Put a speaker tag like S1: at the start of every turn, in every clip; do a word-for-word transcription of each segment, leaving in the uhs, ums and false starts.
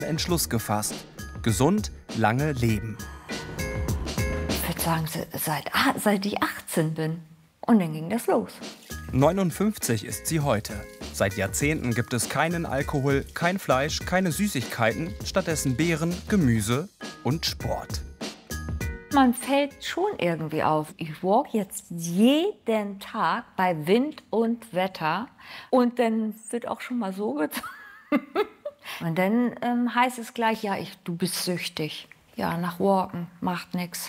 S1: Entschluss gefasst. Gesund, lange leben.
S2: Ich würde sagen, seit, seit ich achtzehn bin. Und dann ging das los.
S1: neunundfünfzig ist sie heute. Seit Jahrzehnten gibt es keinen Alkohol, kein Fleisch, keine Süßigkeiten, stattdessen Beeren, Gemüse und Sport.
S2: Man fällt schon irgendwie auf. Ich walk jetzt jeden Tag bei Wind und Wetter. Und dann wird auch schon mal so getan. Und dann ähm, heißt es gleich, ja, ich, du bist süchtig. Ja, nach Walken macht nichts.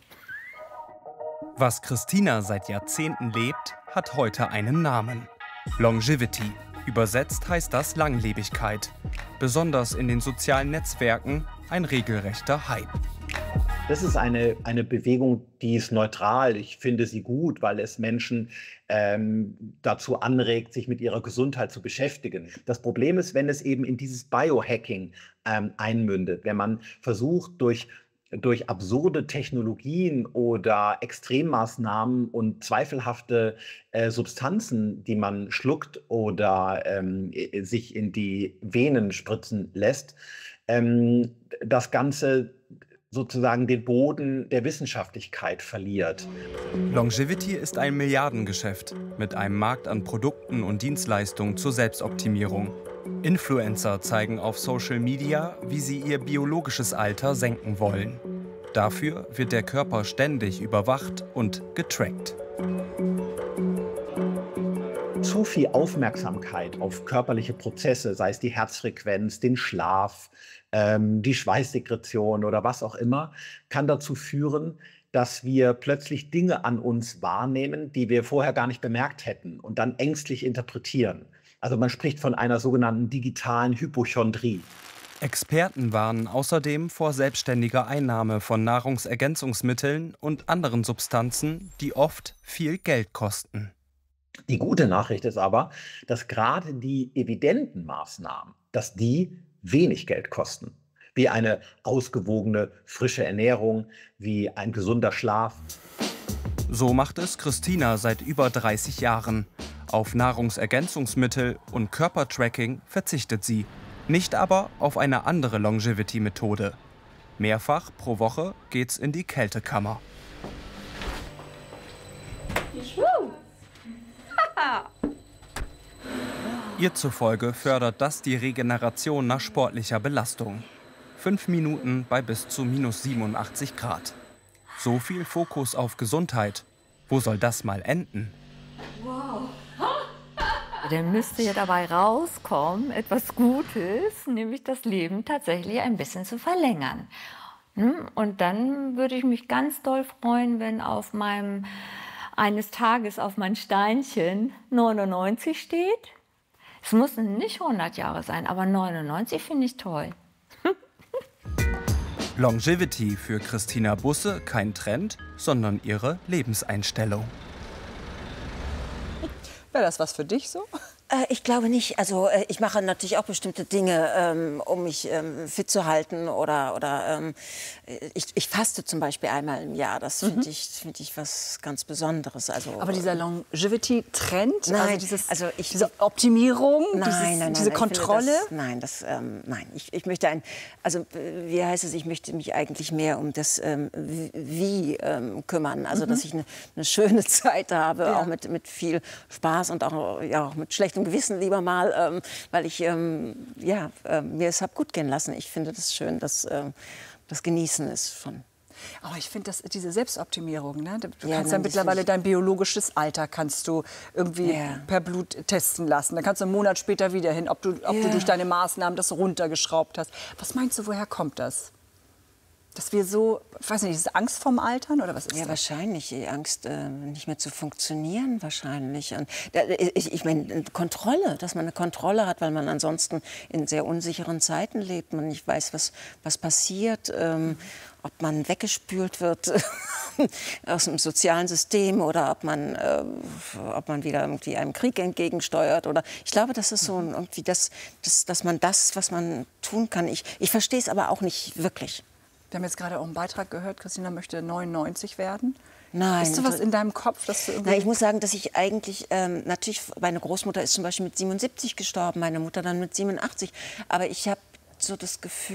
S1: Was Christina seit Jahrzehnten lebt, hat heute einen Namen. Longevity. Übersetzt heißt das Langlebigkeit. Besonders in den sozialen Netzwerken ein regelrechter Hype.
S3: Das ist eine, eine Bewegung, die ist neutral. Ich finde sie gut, weil es Menschen ähm, dazu anregt, sich mit ihrer Gesundheit zu beschäftigen. Das Problem ist, wenn es eben in dieses Biohacking ähm, einmündet, wenn man versucht, durch durch absurde Technologien oder Extremmaßnahmen und zweifelhafte äh, Substanzen, die man schluckt oder ähm, sich in die Venen spritzen lässt, ähm, das Ganze sozusagen den Boden der Wissenschaftlichkeit verliert.
S1: Longevity ist ein Milliardengeschäft mit einem Markt an Produkten und Dienstleistungen zur Selbstoptimierung. Influencer zeigen auf Social Media, wie sie ihr biologisches Alter senken wollen. Dafür wird der Körper ständig überwacht und getrackt.
S3: Zu viel Aufmerksamkeit auf körperliche Prozesse, sei es die Herzfrequenz, den Schlaf, ähm, die Schweißsekretion oder was auch immer, kann dazu führen, dass wir plötzlich Dinge an uns wahrnehmen, die wir vorher gar nicht bemerkt hätten und dann ängstlich interpretieren. Also man spricht von einer sogenannten digitalen Hypochondrie.
S1: Experten warnen außerdem vor selbstständiger Einnahme von Nahrungsergänzungsmitteln und anderen Substanzen, die oft viel Geld kosten.
S3: Die gute Nachricht ist aber, dass gerade die evidenten Maßnahmen, dass die wenig Geld kosten. Wie eine ausgewogene, frische Ernährung, wie ein gesunder Schlaf.
S1: So macht es Christina seit über dreißig Jahren. Auf Nahrungsergänzungsmittel und Körpertracking verzichtet sie. Nicht aber auf eine andere Longevity-Methode. Mehrfach pro Woche geht's in die Kältekammer. Ihr zufolge fördert das die Regeneration nach sportlicher Belastung. Fünf Minuten bei bis zu minus siebenundachtzig Grad. So viel Fokus auf Gesundheit. Wo soll das mal enden?
S2: Wow. Dann müsste ja dabei rauskommen, etwas Gutes, nämlich das Leben tatsächlich ein bisschen zu verlängern. Und dann würde ich mich ganz doll freuen, wenn auf meinem, eines Tages auf mein Steinchen neunundneunzig steht. Es müssen nicht hundert Jahre sein, aber neunundneunzig finde ich toll.
S1: Longevity für Christina Busse kein Trend, sondern ihre Lebenseinstellung.
S4: Wäre das was für dich so?
S5: Äh, ich glaube nicht. Also äh, ich mache natürlich auch bestimmte Dinge, ähm, um mich ähm, fit zu halten. Oder, oder ähm, ich, ich faste zum Beispiel einmal im Jahr. Das finde mhm. ich, find ich was ganz Besonderes. Also,
S4: aber dieser Longevity-Trend,
S5: nein,
S4: also, dieses,
S5: also ich,
S4: diese Optimierung,
S5: nein,
S4: dieses,
S5: nein, nein,
S4: diese
S5: nein,
S4: Kontrolle?
S5: Das, nein, das, ähm, nein. Ich, ich möchte ein, also wie heißt es, ich möchte mich eigentlich mehr um das ähm, Wie ähm, kümmern. Also mhm. dass ich eine, eine schöne Zeit habe, ja. auch mit, mit viel Spaß und auch, ja, auch mit schlechtem Gewissen lieber mal, ähm, weil ich ähm, ja, äh, mir es habe gut gehen lassen. Ich finde das schön, dass äh, das Genießen ist von.
S4: Aber ich finde, diese Selbstoptimierung, ne? Du
S5: ja,
S4: kannst ja mittlerweile dein biologisches Alter kannst du irgendwie
S5: ja.
S4: per Blut testen lassen. Dann kannst du einen Monat später wieder hin, ob du, ob ja. du durch deine Maßnahmen das runtergeschraubt hast. Was meinst du, woher kommt das? Dass wir so, ich weiß nicht, ist es Angst vorm Altern oder was ist
S5: ja,
S4: das?
S5: wahrscheinlich die Angst, äh, nicht mehr zu funktionieren, wahrscheinlich. Und da, ich, ich meine, Kontrolle, dass man eine Kontrolle hat, weil man ansonsten in sehr unsicheren Zeiten lebt. Man nicht weiß, was, was passiert, ähm, ob man weggespült wird aus dem sozialen System oder ob man, äh, ob man wieder irgendwie einem Krieg entgegensteuert. Oder ich glaube, das ist so irgendwie das, das, dass man das, was man tun kann. Ich, ich verstehe es aber auch nicht wirklich.
S4: Wir haben jetzt gerade auch einen Beitrag gehört, Christina möchte neunundneunzig werden.
S5: Nein.
S4: Ist sowas in deinem Kopf, dass du irgendwie...
S5: Nein, ich muss sagen, dass ich eigentlich, ähm, natürlich, meine Großmutter ist zum Beispiel mit siebenundsiebzig gestorben, meine Mutter dann mit siebenundachtzig. Aber ich habe so das Gefühl,